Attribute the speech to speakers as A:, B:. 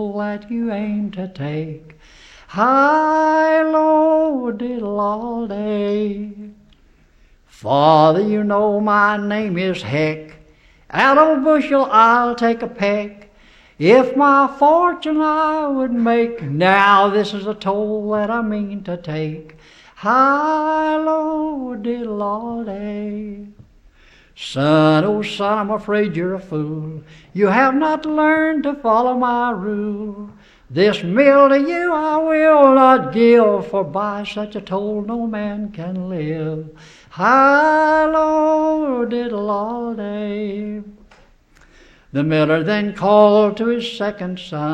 A: that you aim to take. High, low, diddle all day. Father, you know my name is Heck. Out of a bushel I'll take a peck. If my fortune I would make, now this is a toll that I mean to take. High, low, diddle all day. Son, oh son, I'm afraid you're a fool. You have not learned to follow my rule. This mill to you I will not give, for by such a toll no man can live. High, low, diddle all day. The miller then called to his second son.